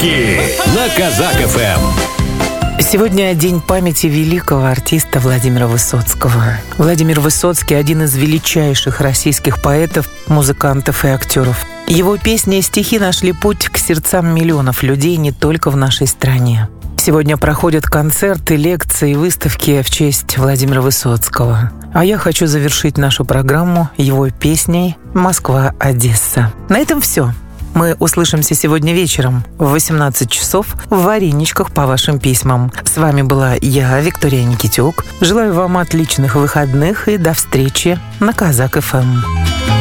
Подарки на Казак ФМ. Сегодня день памяти великого артиста Владимира Высоцкого. Владимир Высоцкий – один из величайших российских поэтов, музыкантов и актеров. Его песни и стихи нашли путь к сердцам миллионов людей не только в нашей стране. Сегодня проходят концерты, лекции, выставки в честь Владимира Высоцкого. А я хочу завершить нашу программу его песней «Москва-Одесса». На этом все. Мы услышимся сегодня вечером в 18 часов в «Вареничках» по вашим письмам. С вами была я, Виктория Никитюк. Желаю вам отличных выходных и до встречи на Казак ФМ.